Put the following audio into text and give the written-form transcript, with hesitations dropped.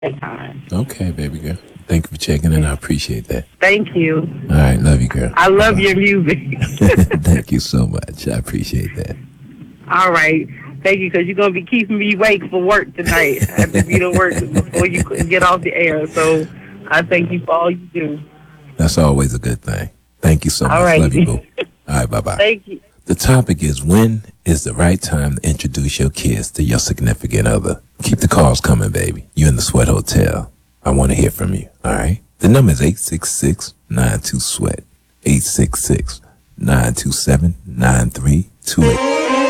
time. Okay, baby girl. Thank you for checking in. I appreciate that. Thank you. All right, love you, girl. I love Bye-bye. your music. Thank you so much. I appreciate that. All right. Thank you, because you're going to be keeping me awake for work tonight. I have to be to work before you get off the air. So I thank you for all you do. That's always a good thing. Thank you so All much. right. Love you, boo. All right, bye-bye. Thank you. The topic is, when is the right time to introduce your kids to your significant other? Keep the calls coming, baby. You in the Sweat Hotel. I want to hear from you, all right? The number is 866-92-SWEAT. 866-927-9328.